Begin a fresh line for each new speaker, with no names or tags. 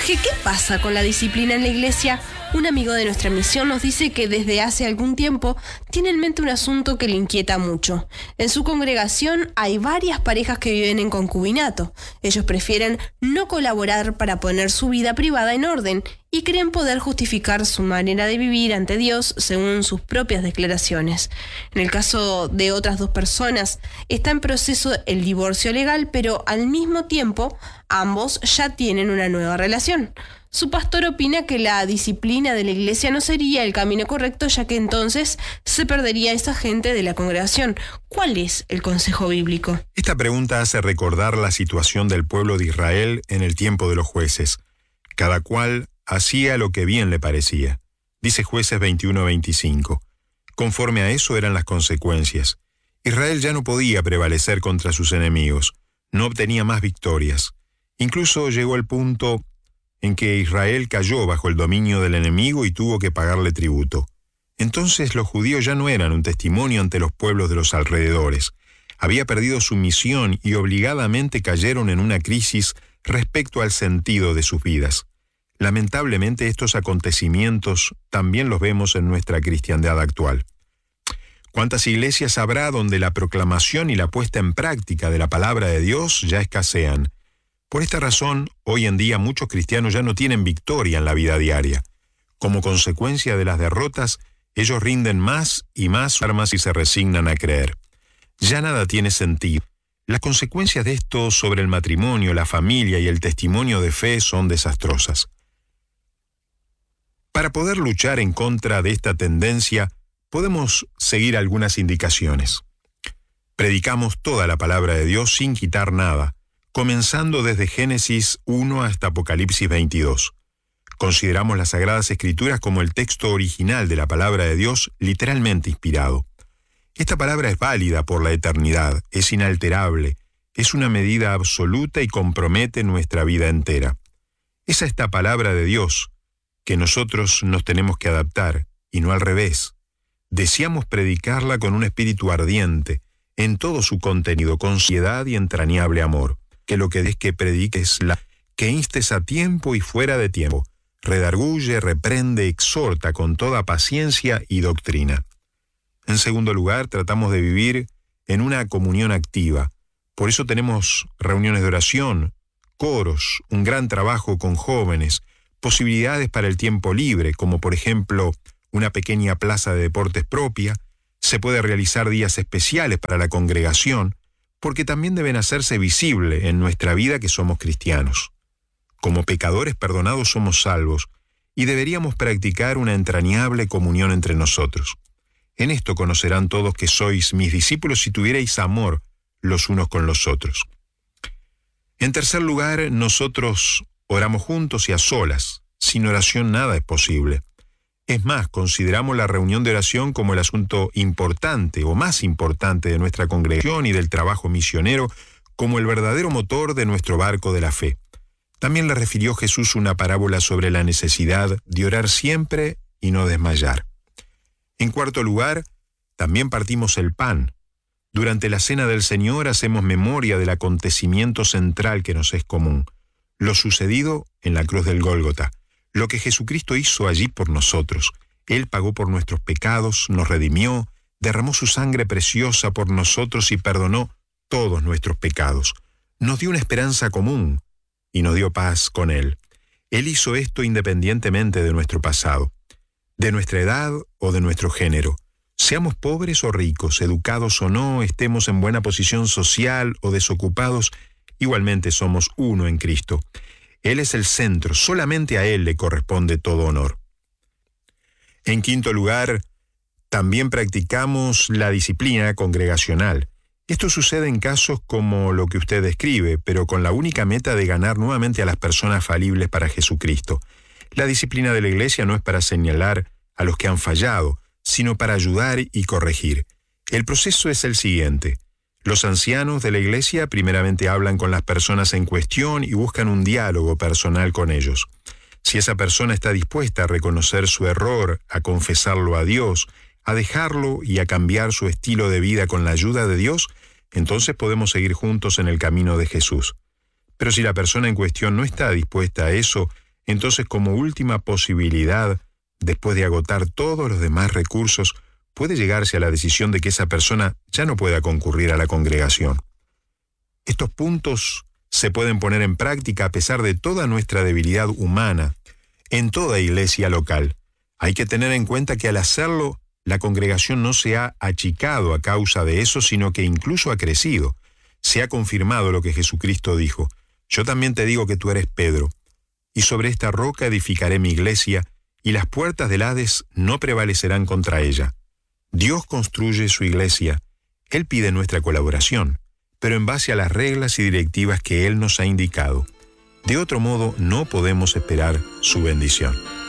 Jorge, ¿qué pasa con la disciplina en la iglesia? Un amigo de nuestra misión nos dice que desde hace algún tiempo tiene en mente un asunto que le inquieta mucho. En su congregación hay varias parejas que viven en concubinato. Ellos prefieren no colaborar para poner su vida privada en orden y creen poder justificar su manera de vivir ante Dios según sus propias declaraciones. En el caso de otras dos personas, está en proceso el divorcio legal, pero al mismo tiempo ambos ya tienen una nueva relación. Su pastor opina que la disciplina de la iglesia no sería el camino correcto, ya que entonces se perdería esa gente de la congregación. ¿Cuál es el consejo bíblico?
Esta pregunta hace recordar la situación del pueblo de Israel en el tiempo de los jueces. Cada cual hacía lo que bien le parecía. Dice Jueces 21:25. Conforme a eso eran las consecuencias. Israel ya no podía prevalecer contra sus enemigos. No obtenía más victorias. Incluso llegó el punto en que Israel cayó bajo el dominio del enemigo y tuvo que pagarle tributo. Entonces los judíos ya no eran un testimonio ante los pueblos de los alrededores. Había perdido su misión y obligadamente cayeron en una crisis respecto al sentido de sus vidas. Lamentablemente estos acontecimientos también los vemos en nuestra cristiandad actual. ¿Cuántas iglesias habrá donde la proclamación y la puesta en práctica de la palabra de Dios ya escasean? Por esta razón, hoy en día muchos cristianos ya no tienen victoria en la vida diaria. Como consecuencia de las derrotas, ellos rinden más y más armas y se resignan a creer. Ya nada tiene sentido. Las consecuencias de esto sobre el matrimonio, la familia y el testimonio de fe son desastrosas. Para poder luchar en contra de esta tendencia, podemos seguir algunas indicaciones. Predicamos toda la palabra de Dios sin quitar nada, comenzando desde Génesis 1 hasta Apocalipsis 22. Consideramos las Sagradas Escrituras como el texto original de la palabra de Dios, literalmente inspirado. Esta palabra es válida por la eternidad, es inalterable, es una medida absoluta y compromete nuestra vida entera. Es a esta palabra de Dios que nosotros nos tenemos que adaptar, y no al revés. Deseamos predicarla con un espíritu ardiente, en todo su contenido, con piedad y entrañable amor. Que lo que es que prediques que instes a tiempo y fuera de tiempo, redarguye, reprende, exhorta con toda paciencia y doctrina. En segundo lugar, tratamos de vivir en una comunión activa. Por eso tenemos reuniones de oración, coros, un gran trabajo con jóvenes, posibilidades para el tiempo libre, como por ejemplo una pequeña plaza de deportes propia. Se puede realizar días especiales para la congregación, porque también deben hacerse visible en nuestra vida que somos cristianos. Como pecadores perdonados somos salvos y deberíamos practicar una entrañable comunión entre nosotros. En esto conocerán todos que sois mis discípulos si tuvierais amor los unos con los otros. En tercer lugar, nosotros oramos juntos y a solas. Sin oración nada es posible. Es más, consideramos la reunión de oración como el asunto importante o más importante de nuestra congregación y del trabajo misionero, como el verdadero motor de nuestro barco de la fe. También le refirió Jesús una parábola sobre la necesidad de orar siempre y no desmayar. En cuarto lugar, también partimos el pan. Durante la Cena del Señor hacemos memoria del acontecimiento central que nos es común, lo sucedido en la cruz del Gólgota. Lo que Jesucristo hizo allí por nosotros. Él pagó por nuestros pecados, nos redimió, derramó su sangre preciosa por nosotros y perdonó todos nuestros pecados. Nos dio una esperanza común y nos dio paz con Él. Él hizo esto independientemente de nuestro pasado, de nuestra edad o de nuestro género. Seamos pobres o ricos, educados o no, estemos en buena posición social o desocupados, igualmente somos uno en Cristo. Él es el centro, solamente a Él le corresponde todo honor. En quinto lugar, también practicamos la disciplina congregacional. Esto sucede en casos como lo que usted describe, pero con la única meta de ganar nuevamente a las personas falibles para Jesucristo. La disciplina de la iglesia no es para señalar a los que han fallado, sino para ayudar y corregir. El proceso es el siguiente. Los ancianos de la iglesia primeramente hablan con las personas en cuestión y buscan un diálogo personal con ellos. Si esa persona está dispuesta a reconocer su error, a confesarlo a Dios, a dejarlo y a cambiar su estilo de vida con la ayuda de Dios, entonces podemos seguir juntos en el camino de Jesús. Pero si la persona en cuestión no está dispuesta a eso, entonces como última posibilidad, después de agotar todos los demás recursos, puede llegarse a la decisión de que esa persona ya no pueda concurrir a la congregación. Estos puntos se pueden poner en práctica a pesar de toda nuestra debilidad humana, en toda iglesia local. Hay que tener en cuenta que al hacerlo, la congregación no se ha achicado a causa de eso, sino que incluso ha crecido. Se ha confirmado lo que Jesucristo dijo: yo también te digo que tú eres Pedro, y sobre esta roca edificaré mi iglesia, y las puertas del Hades no prevalecerán contra ella. Dios construye su iglesia. Él pide nuestra colaboración, pero en base a las reglas y directivas que Él nos ha indicado. De otro modo, no podemos esperar su bendición.